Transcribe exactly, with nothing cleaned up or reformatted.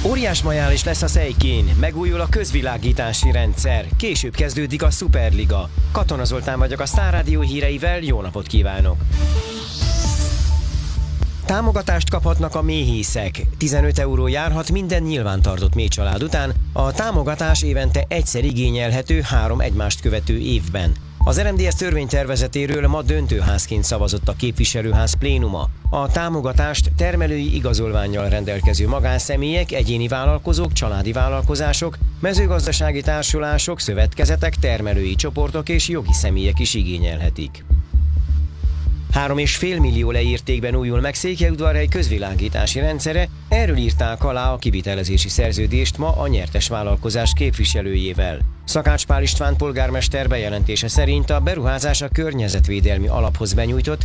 Óriás majálás lesz a Szejkén, megújul a közvilágítási rendszer, később kezdődik a Szuperliga. Katona Zoltán vagyok a Sztár Rádió híreivel, jó napot kívánok! Támogatást kaphatnak a méhészek. tizenöt euró járhat minden nyilvántartott méhcsalád után. A támogatás évente egyszer igényelhető három egymást követő évben. Az er em dé es törvénytervezetéről ma döntőházként szavazott a képviselőház plénuma. A támogatást termelői igazolvánnyal rendelkező magánszemélyek, egyéni vállalkozók, családi vállalkozások, mezőgazdasági társulások, szövetkezetek, termelői csoportok és jogi személyek is igényelhetik. Három és fél millió leértékben újul meg Székelyudvarhely közvilágítási rendszere, erről írták alá a kivitelezési szerződést ma a nyertes vállalkozás képviselőjével. Szakács Pál István polgármester bejelentése szerint a beruházás a környezetvédelmi alaphoz benyújtott